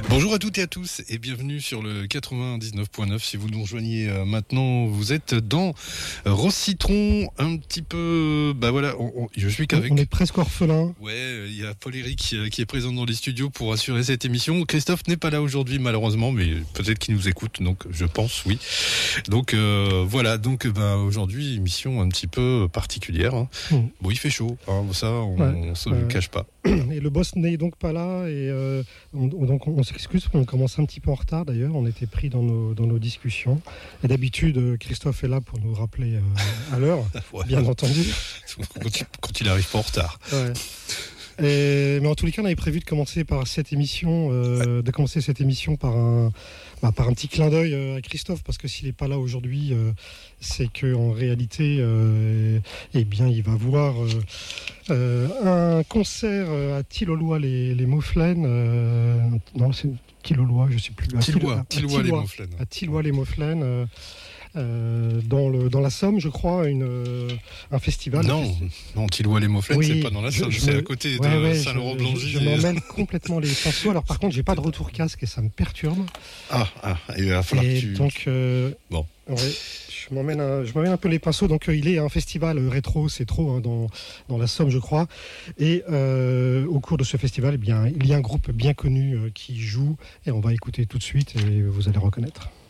Bonjour à toutes et à tous et bienvenue sur le 99.9. Si vous nous rejoignez maintenant, vous êtes dans Rose-Citron, un petit peu... Bah voilà, je suis qu'avec... On est presque orphelin. Ouais, il y a Paul-Éric qui est présent dans les studios pour assurer cette émission. Christophe n'est pas là aujourd'hui malheureusement, mais peut-être qu'il nous écoute, donc je pense, oui. Donc voilà, donc aujourd'hui, émission un petit peu particulière. Hein. Bon, il fait chaud, hein, ça on se le cache pas. Et le boss n'est donc pas là et donc on s'excuse, on commence un petit peu en retard d'ailleurs, on était pris dans nos discussions. Et d'habitude, Christophe est là pour nous rappeler à l'heure, ouais. Bien entendu. Quand il arrive pas en retard. Ouais. Mais en tous les cas, on avait prévu de commencer cette émission par un petit clin d'œil à Christophe, parce que s'il n'est pas là aujourd'hui, c'est qu'en réalité, il va voir un concert à Thilloloy les Mauflaines. Non, c'est Thilloloy, je ne sais plus. Thilloloy les Mauflaines. À Thilloloy les Mauflaines. Dans la Somme, je crois, un festival. Non, Thilloloy les Mauflaines, oui, c'est pas dans la Somme, c'est à côté de Saint-Laurent-Blangy. Je m'emmène complètement les pinceaux. Alors par contre, j'ai pas de retour casque et ça me perturbe. Il va falloir que tu... Donc, bon. Ouais, je m'emmène un peu les pinceaux. Donc il est un festival rétro, c'est trop, hein, dans la Somme, je crois. Et au cours de ce festival, il y a un groupe bien connu qui joue. Et on va écouter tout de suite et vous allez reconnaître.